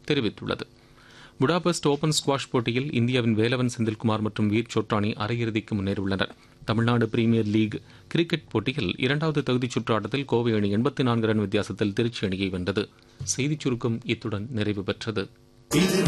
தெரிவித்துள்ளது. Budapest open squash போட்டியில் இந்தியாவின் வேலவன் செந்தில்குமார் மற்றும் வீர் சோட்ரானி அரையிறுதிக்கு முன்னேறியுள்ளனர். தமிழ்நாடு பிரீமியர் லீக் கிரிக்கெட் போட்டியில் இரண்டாவது தகுதிச் சுற்று ஆட்டத்தில் கோவை அணி 84 ரன் வித்தியாசத்தில் திருச்சி அணியை வென்றது. செய்திச் சுருக்கம் இத்துடன் நிறைவு பெற்றது.